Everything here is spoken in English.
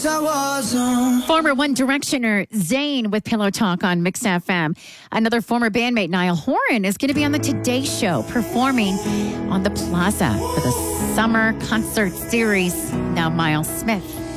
Former One Directioner Zayn with Pillow Talk on Mix FM. Another former bandmate, Niall Horan, is going to be on the Today Show performing on the Plaza for the summer concert series. Now, Miles Smith